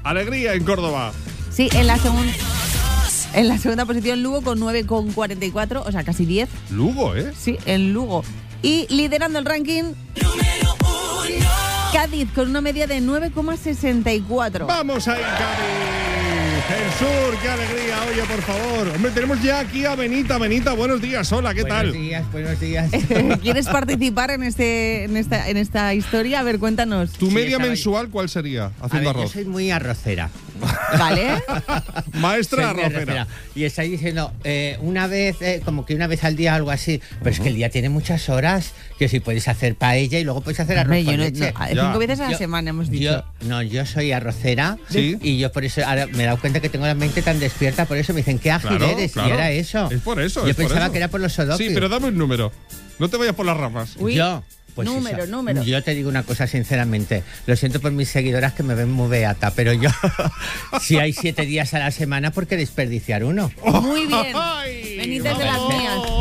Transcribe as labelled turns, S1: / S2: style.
S1: Alegría en Córdoba.
S2: Sí, en la segunda posición Lugo con 9,44, o sea, casi 10.
S1: Lugo, ¿eh?
S2: Sí, en Lugo. Y liderando el ranking, Cádiz con una media de 9,64.
S1: ¡Vamos ahí, Cádiz! El sur, qué alegría. Oye, por favor. Hombre, tenemos ya aquí a Benita. Benita, buenos días. Hola, ¿qué tal?
S3: Buenos días.
S2: ¿Quieres participar en esta historia? A ver, cuéntanos.
S1: ¿Tu media mensual cuál sería haciendo arroz?
S3: Yo soy muy arrocera.
S2: ¿Vale?
S1: Maestra
S3: Soy muy
S1: arrocera.
S3: Y estáis diciendo, una vez, como que una vez al día, algo así. Pero es que el día tiene muchas horas, que si puedes hacer paella y luego puedes hacer arroz con leche.
S2: 5 veces a la semana hemos dicho.
S3: Yo soy arrocera.
S1: ¿Sí?
S3: Y yo por eso ahora me he dado cuenta que tengo la mente tan despierta, por eso me dicen, qué ágil eres.
S1: Claro.
S3: Y era eso.
S1: Es por eso.
S3: Yo pensaba que era por los sudokus.
S1: Sí, pero dame un número. No te vayas por las ramas.
S2: Uy.
S3: Pues
S2: número.
S3: Yo te digo una cosa sinceramente, lo siento por mis seguidoras que me ven muy beata, pero yo, si hay 7 días a la semana, ¿por qué desperdiciar uno?
S2: Muy bien.
S1: Ay,
S2: Benita es de las
S1: vamos.
S2: mías.